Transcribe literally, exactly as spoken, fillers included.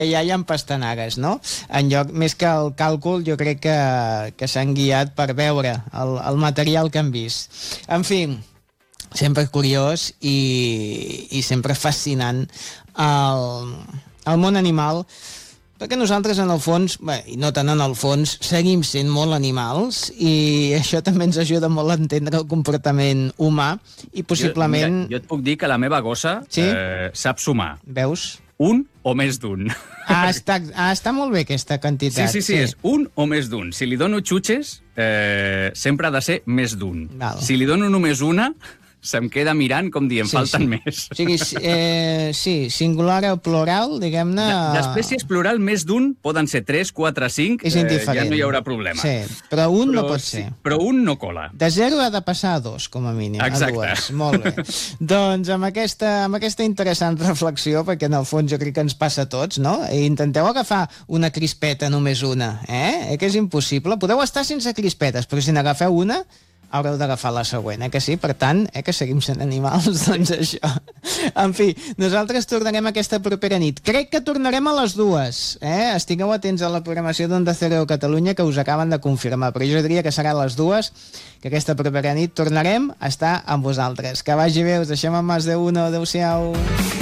ja hi ha pastanagues, no? En lloc, més que el càlcul, jo crec que, que s'han guiat per veure el, el material que han vist. En fi, sempre curiós i, i sempre fascinant el, el món animal, perquè nosaltres, en el fons, bé, i no tant en el fons, seguim sent molt animals i això també ens ajuda molt a entendre el comportament humà i possiblement... Jo, mira, jo et puc dir que la meva gossa sí? eh, sap sumar. Veus? Un o més d'un. Ah, està, ah, està molt bé aquesta quantitat. Sí, sí, sí, sí, és un o més d'un. Si li dono xutxes, eh, sempre ha de ser més d'un. Si li dono només una, se'm queda mirant com dient, sí, falten sí. més. O sigui, eh, sí, singular o plural, diguem-ne... D'espècies plural, més d'un, poden ser tres, quatre, cinc, és indiferent. Eh, ja no hi haurà problema. Sí, però un però, no pot sí, ser. Però un no cola. De zero ha de passar a dos, com a mínim. Exacte. A dues. Molt bé. Doncs amb aquesta, amb aquesta interessant reflexió, perquè en el fons jo crec que ens passa a tots, no? I intenteu agafar una crispeta, només una, eh? Eh que és impossible. Podeu estar sense crispetes, però si n'agafeu una, haureu d'agafar la següent, eh que sí? Per tant, eh que seguim sent animals, doncs això. En fi, nosaltres tornarem aquesta propera nit. Crec que tornarem a les dues, eh? Estigueu atents a la programació d'Onda Cero Catalunya, que us acaben de confirmar, però jo diria que serà a les dues, que aquesta propera nit tornarem a estar amb vosaltres. Que vagi bé, us deixem amb Más de Uno. Adéu-siau.